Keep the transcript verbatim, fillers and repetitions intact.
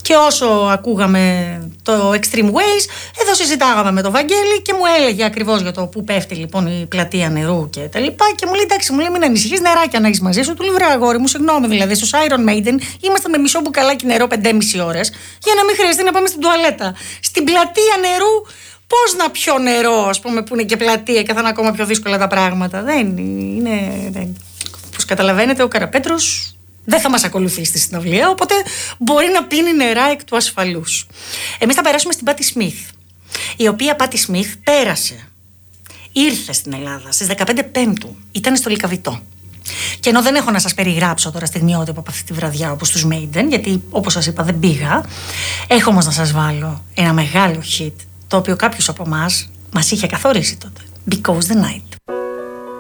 Και όσο ακούγαμε το Extreme Ways, εδώ συζητάγαμε με τον Βαγγέλη και μου έλεγε ακριβώς για το που πέφτει λοιπόν η πλατεία νερού και τα λοιπά. Και μου λέει: εντάξει, μου λέει, μην ανησυχείς, νεράκια να έχεις μαζί σου. Του λέει: βρε αγόρι μου, συγγνώμη, δηλαδή στους Iron Maiden ήμασταν με μισό μπουκαλάκι νερό πεντέμισι ώρες για να μην χρειαστεί να πάμε στην τουαλέτα. Στην πλατεία νερού, πώς να πιω νερό, ας πούμε, που είναι και πλατεία και θα είναι ακόμα πιο δύσκολα τα πράγματα. Δεν είναι. Δεν. Όπως καταλαβαίνετε, ο Καραπέτρος δεν θα μας ακολουθεί στη συναυλία, οπότε μπορεί να πίνει νερά εκ του ασφαλούς. Εμείς θα περάσουμε στην Πάτι Σμιθ, η οποία Πάτι Σμιθ πέρασε, ήρθε στην Ελλάδα στις δεκαπέντε Πέμπτου, ήταν στο Λυκαβητό. Και ενώ δεν έχω να σας περιγράψω τώρα στιγμιότυπο από αυτή τη βραδιά όπως τους Maiden, γιατί όπως σας είπα δεν πήγα, έχω όμως να σας βάλω ένα μεγάλο hit, το οποίο κάποιος από εμάς μας είχε καθορίσει τότε. Because the Night.